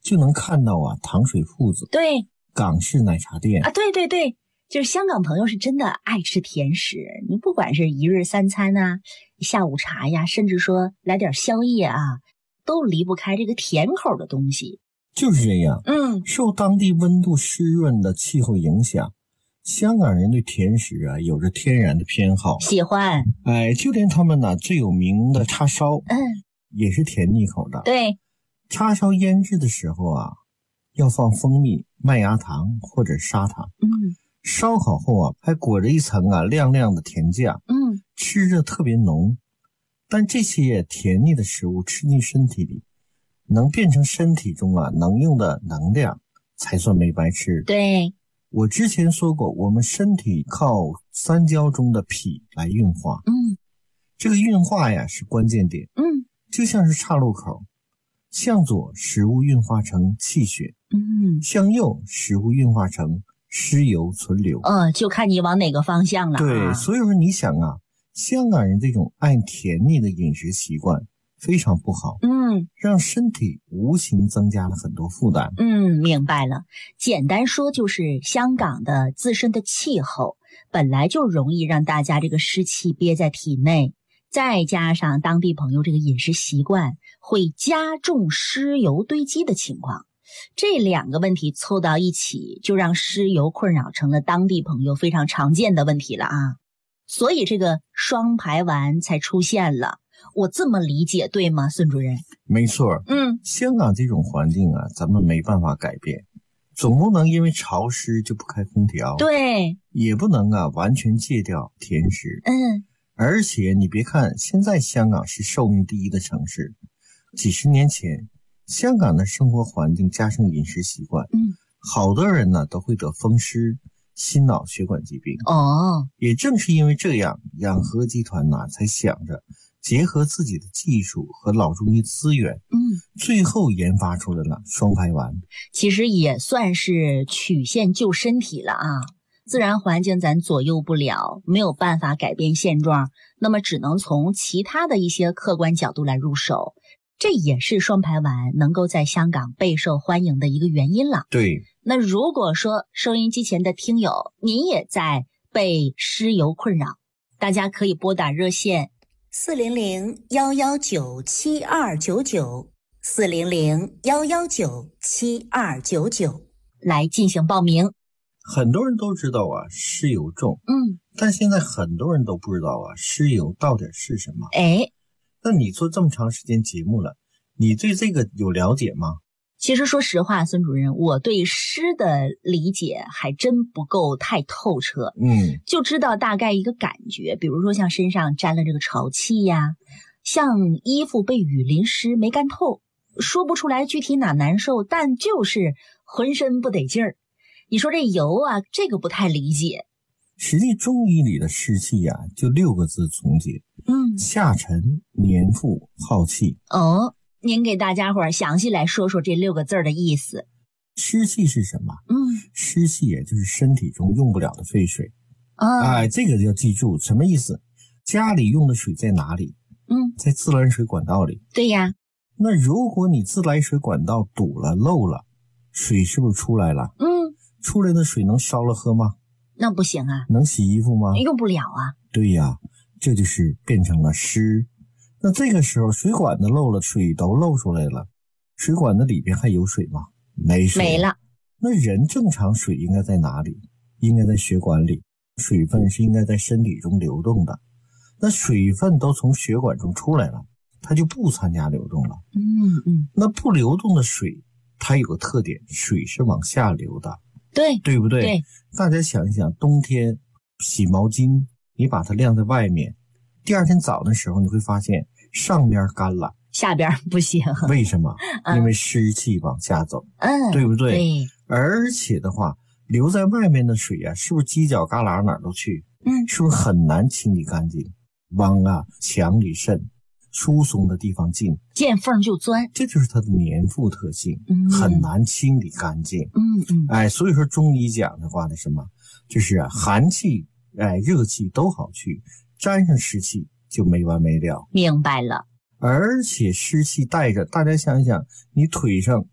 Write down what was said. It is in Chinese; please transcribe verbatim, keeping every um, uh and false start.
就能看到啊糖水铺子， 对， 港式奶茶店啊，对对对，就是香港朋友是真的爱吃甜食，你不管是一日三餐啊，下午茶呀，甚至说来点宵夜啊，都离不开这个甜口的东西。 就是这样。 嗯， 受当地温度湿润的气候影响，香港人对甜食啊有着天然的偏好， 喜欢。 哎，就连他们呢最有名的叉烧， 嗯， 也是甜腻口的。 对， 叉烧腌制的时候啊，要放蜂蜜、麦芽糖或者砂糖。 嗯， 烧好后啊，还裹着一层啊亮亮的甜酱。 嗯， 吃着特别浓。但这些甜腻的食物吃进身体里，能变成身体中啊能用的能量，才算没白吃。 对， 我之前说过，我们身体靠三焦中的脾来运化。 嗯， 这个运化呀是关键点。 嗯， 就像是岔路口，向左食物运化成气血， 嗯， 向右食物运化成湿油存留。 呃，就看你往哪个方向了啊。 对，所以说你想啊，香港人这种爱甜腻的饮食习惯非常不好， 嗯， 让身体无形增加了很多负担。 嗯，明白了。简单说就是香港的自身的气候本来就容易让大家这个湿气憋在体内，再加上当地朋友这个饮食习惯，会加重湿油堆积的情况。这两个问题凑到一起，就让湿油困扰成了当地朋友非常常见的问题了啊。所以这个双排丸才出现了。我这么理解对吗，孙主任？ 没错。 嗯， 香港这种环境啊，咱们没办法改变，总不能因为潮湿就不开空调， 对， 也不能啊完全戒掉甜食。 嗯， 而且你别看现在香港是寿命第一的城市，几十年前香港的生活环境加上饮食习惯， 嗯， 好多人呢都会得风湿、心脑血管疾病。 哦， 也正是因为这样，养和集团呢才想着结合自己的技术和老中医资源， 嗯， 最后研发出来了双排丸。 其实也算是曲线救身体了啊。自然环境咱左右不了，没有办法改变现状，那么只能从其他的一些客观角度来入手。这也是双排丸能够在香港备受欢迎的一个原因了。 对， 那如果说收音机前的听友，您也在被湿油困扰，大家可以拨打热线四零零幺幺九七二九九四零零幺幺九七二九九来进行报名。 很多人都知道啊湿油重， 嗯， 但现在很多人都不知道啊湿油到底是什么。 哎， 那你做这么长时间节目了，你对这个有了解吗？ 其实说实话，孙主任，我对湿的理解还真不够太透彻。 嗯， 就知道大概一个感觉，比如说像身上沾了这个潮气呀，像衣服被雨淋湿没干透，说不出来具体哪难受，但就是浑身不得劲儿。你说这油啊，这个不太理解。 实际中医里的湿气啊，就六个字总结： 嗯， 下沉、黏附、耗气。 哦，您给大家伙儿详细来说说这六个字的意思。 湿气是什么？ 嗯， 湿气也就是身体中用不了的废水。 啊， 哎，这个要记住，什么意思？家里用的水在哪里？ 嗯， 在自来水管道里。 对呀。 那如果你自来水管道堵了、漏了，水是不是出来了？ 嗯， 出来的水能烧了喝吗？ 那不行啊。 能洗衣服吗？ 用不了啊。 对呀，这就是变成了湿。那这个时候水管子漏了，水都漏出来了，水管子里边还有水吗？没水， 没了。 那人正常水应该在哪里？应该在血管里，水分是应该在身体中流动的。那水分都从血管中出来了，它就不参加流动了。 嗯嗯， 那不流动的水，它有个特点，水是往下流的。 对， 对不对？ 对， 大家想一想，冬天洗毛巾，你把它晾在外面，第二天早的时候，你会发现上面干了， 下边不行。 为什么？ 嗯、 因为湿气往下走， 嗯， 对不对？ 对。 而且的话，留在外面的水啊，是不是犄角旮旯哪儿都去？ 嗯， 是不是很难清理干净？往啊墙里渗，疏松的地方进， 见缝就钻， 这就是它的粘附特性， 嗯、 很难清理干净。 嗯嗯， 哎，所以说中医讲的话呢，什么就是啊，寒气、哎热气都好去，沾上湿气就没完没了。 明白了。 而且湿气带着，大家想一想，你腿上